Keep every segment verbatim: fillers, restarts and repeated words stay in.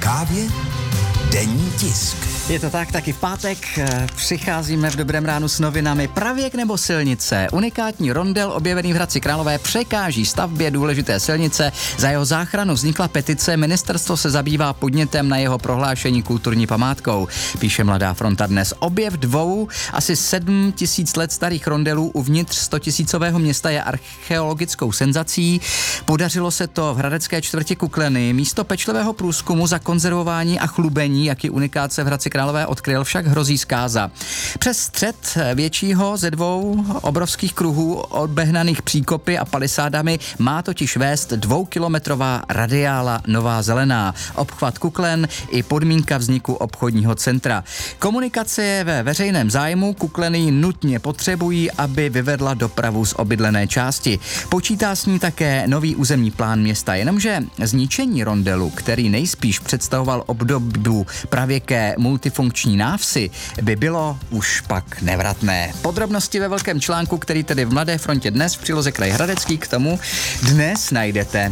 kávě denní tisk. Je to tak, taky v pátek přicházíme v Dobrém ránu s novinami. Pravěk nebo silnice? Unikátní rondel objevený v Hradci Králové překáží stavbě důležité silnice. Za jeho záchranu vznikla petice, ministerstvo se zabývá podnětem na jeho prohlášení kulturní památkou. Píše Mladá fronta dnes. Objev dvou asi sedm tisíc let starých rondelů uvnitř stotisícového města je archeologickou senzací. Podařilo se to v hradecké čtvrti Kukleny. Místo pečlivého průzkumu, zakonzervování a chlubení, jaký unikát se v Hradci Králové odkryl, však hrozí zkáza. Přes střed většího ze dvou obrovských kruhů odbehnaných příkopy a palisádami má totiž vést dvoukilometrová radiála Nová Zelená. Obchvat Kuklen i podmínka vzniku obchodního centra. Komunikace je ve veřejném zájmu, Kukleny nutně potřebují, aby vyvedla dopravu z obydlené části. Počítá s ní také nový územní plán města, jenomže zničení rondelu, který nejspíš představoval obdobu pravěké multifunkční návsi, by bylo už pak nevratné. Podrobnosti ve velkém článku, který tedy v Mladé frontě dnes v příloze Kraj Hradecký, k tomu dnes najdete.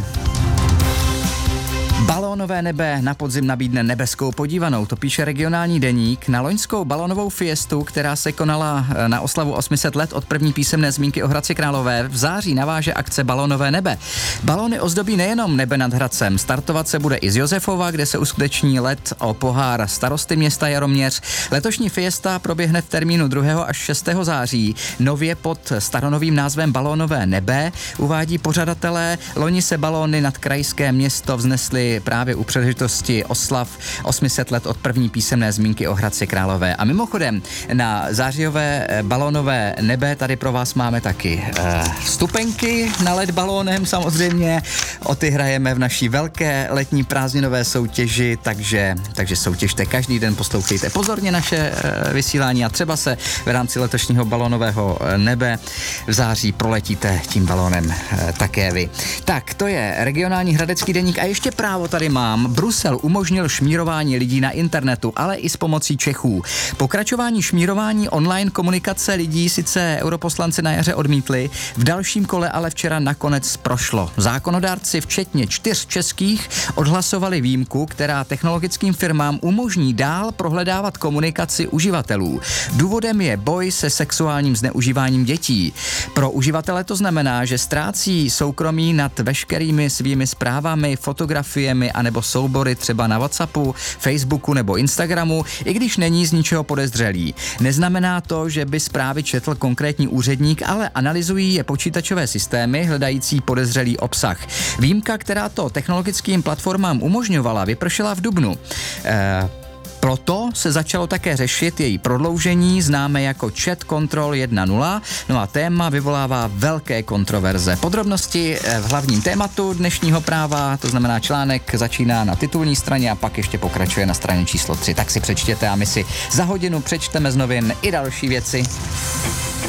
Balónové nebe na podzim nabídne nebeskou podívanou, to píše regionální deník. Na loňskou balónovou fiestu, která se konala na oslavu osm set let od první písemné zmínky o Hradci Králové, v září naváže akce Balónové nebe. Balóny ozdobí nejenom nebe nad Hradcem, startovat se bude i z Josefova, kde se uskuteční let o pohár starosty města Jaroměř. Letošní fiesta proběhne v termínu druhého až šestého září. Nově pod staronovým názvem Balónové nebe uvádí pořadatelé. Loni se balóny nad krajské město vznesly právě u příležitosti oslav osm set let od první písemné zmínky o Hradci Králové. A mimochodem, na zářijové balónové nebe tady pro vás máme taky uh, vstupenky na let balónem samozřejmě. O ty hrajeme v naší velké letní prázdninové soutěži, takže, takže soutěžte každý den, poslouchejte pozorně naše uh, vysílání a třeba se v rámci letošního balónového nebe v září proletíte tím balónem uh, také vy. Tak, to je regionální hradecký deník a ještě právo tady mám. Brusel umožnil šmírování lidí na internetu, ale i s pomocí Čechů. Pokračování šmírování online komunikace lidí sice europoslanci na jaře odmítli, v dalším kole ale včera nakonec prošlo. Zákonodárci včetně čtyř českých odhlasovali výjimku, která technologickým firmám umožní dál prohledávat komunikaci uživatelů. Důvodem je boj se sexuálním zneužíváním dětí. Pro uživatele to znamená, že ztrácí soukromí nad veškerými svými zprávami, fotografiemi anebo soubory třeba na WhatsAppu, Facebooku nebo Instagramu, i když není z ničeho podezřelý. Neznamená to, že by zprávy četl konkrétní úředník, ale analyzují je počítačové systémy hledající podezřelý obsah. Výjimka, která to technologickým platformám umožňovala, vypršela v dubnu. E- Proto se začalo také řešit její prodloužení, známé jako Chat Control jedna tečka nula, no a téma vyvolává velké kontroverze. Podrobnosti v hlavním tématu dnešního práva, to znamená článek začíná na titulní straně a pak ještě pokračuje na straně číslo tři. Tak si přečtěte a my si za hodinu přečteme z novin i další věci.